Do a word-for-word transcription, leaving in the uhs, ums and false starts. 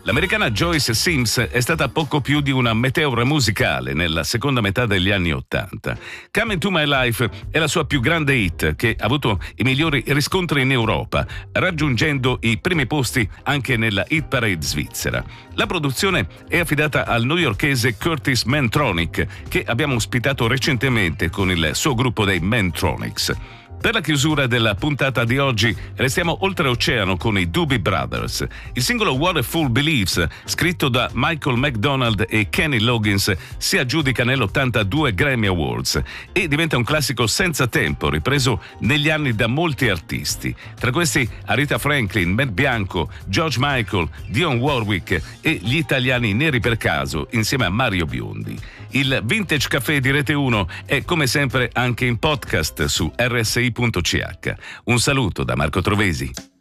L'americana Joyce Sims è stata poco più di una meteora musicale nella seconda metà degli anni Ottanta. Come Into My Life è la sua più grande hit, che ha avuto i migliori riscontri in Europa, raggiungendo i primi posti anche nella hit parade svizzera. La produzione è affidata al newyorkese Curtis Mantronic, che abbiamo ospitato recentemente con il suo gruppo dei Mantronics. Per la chiusura della puntata di oggi restiamo oltreoceano con i Doobie Brothers. Il singolo What a Fool Believes, scritto da Michael McDonald e Kenny Loggins, si aggiudica nell'ottantadue Grammy Awards e diventa un classico senza tempo, ripreso negli anni da molti artisti. Tra questi Aretha Franklin, Matt Bianco, George Michael, Dionne Warwick e gli italiani Neri per caso, insieme a Mario Biondi. Il Vintage Café di Rete uno è come sempre anche in podcast su R S I punto C H. Un saluto da Marco Trovesi.